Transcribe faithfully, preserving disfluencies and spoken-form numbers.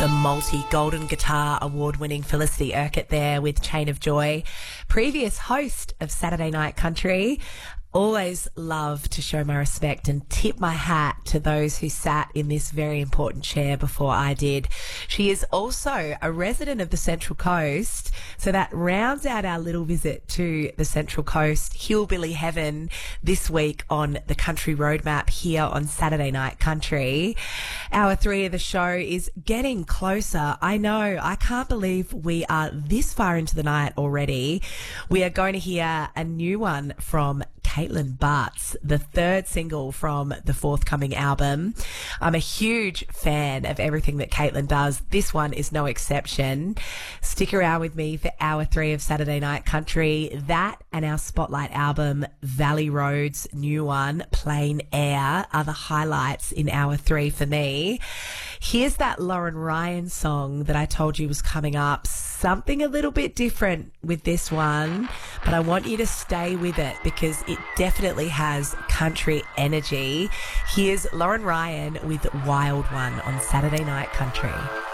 The multi-Golden Guitar Award-winning Felicity Urquhart there with Chain of Joy, previous host of Saturday Night Country. Always love to show my respect and tip my hat to those who sat in this very important chair before I did. She is also a resident of the Central Coast, so that rounds out our little visit to the Central Coast, Hillbilly Heaven, this week on the Country Roadmap here on Saturday Night Country. Hour three of the show is getting closer. I know, I can't believe we are this far into the night already. We are going to hear a new one from Caitlin Butts, the third single from the forthcoming album. I'm a huge fan of everything that Caitlin does. This one is no exception. Stick around with me for hour three of Saturday Night Country. That and our spotlight album, Valley Road's new one, Plain Air, are the highlights in hour three for me. Here's that Lauren Ryan song that I told you was coming up. Something a little bit different with this one, but I want you to stay with it because it definitely has country energy. Here's Lauren Ryan with Wild One on Saturday Night Country.